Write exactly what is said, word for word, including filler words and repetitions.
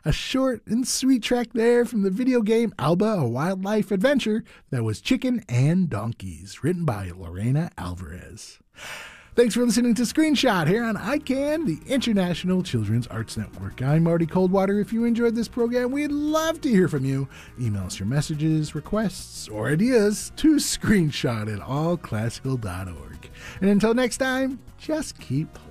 A short and sweet track there from the video game Alba, a Wildlife Adventure. That was Chicken and Donkeys, written by Lorena Alvarez. Thanks for listening to Screenshot here on I CAN, the International Children's Arts Network. I'm Marty Coldwater. If you enjoyed this program, we'd love to hear from you. Email us your messages, requests, or ideas to screenshot at all class hill dot org. And until next time, just keep playing.